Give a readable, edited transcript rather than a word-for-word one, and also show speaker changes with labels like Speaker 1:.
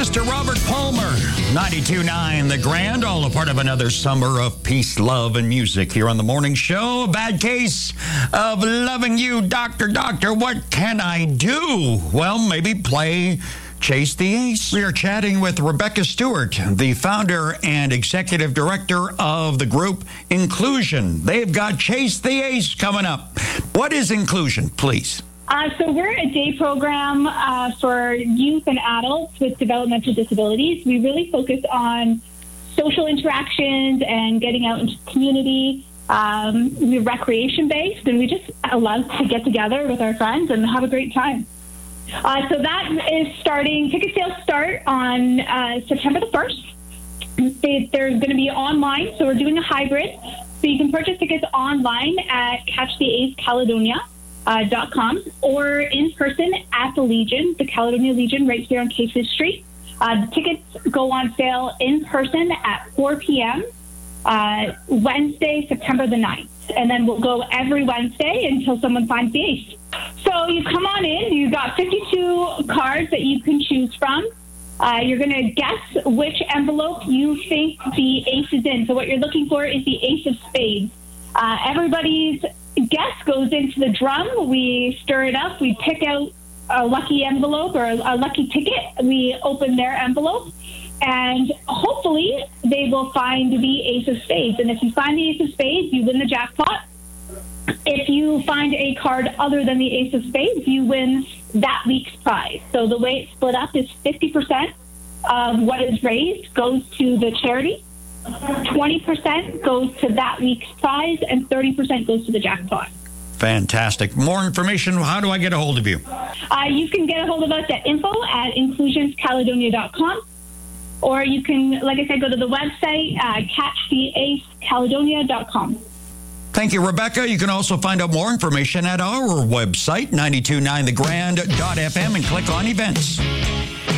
Speaker 1: Mr. Robert Palmer, 92.9 The Grand, all a part of another summer of peace, love, and music here on The Morning Show. A bad case of loving you, Doctor, what can I do? Well, maybe play Chase the Ace. We are chatting with Rebecca Stewart, the founder and executive director of the group Inclusion. They've got Chase the Ace coming up. What is Inclusion, please?
Speaker 2: So we're a day program for youth and adults with developmental disabilities. We really focus on social interactions and getting out into the community. We're recreation-based, and we just love to get together with our friends and have a great time. So that is starting. Ticket sales start on September the 1st. They're going to be online, so we're doing a hybrid. So you can purchase tickets online at catchtheacecaledonia.com or in person at the Legion, the Caledonia Legion, right here on Casey Street. The tickets go on sale in person at 4 p.m. Wednesday, September the 9th. And then we'll go every Wednesday until someone finds the ace. So you come on in, you've got 52 cards that you can choose from. You're going to guess which envelope you think the ace is in. So what you're looking for is the ace of spades. Everybody's guess goes into the drum. We stir it up. We pick out a lucky envelope or a lucky ticket. We open their envelope, and hopefully they will find the ace of spades. And if you find the ace of spades, you win the jackpot. If you find a card other than the ace of spades, you win that week's prize. So the way it's split up is 50% of what is raised goes to the charity, 20% goes to that week's prize, and 30% goes to the jackpot.
Speaker 1: Fantastic. More information, how do I get a hold of you?
Speaker 2: You can get a hold of us at info@inclusionscaledonia.com, or you can, like I said, go to the website, catchtheacecaledonia.com.
Speaker 1: Thank you, Rebecca. You can also find out more information at our website, 929thegrand.fm, and click on events.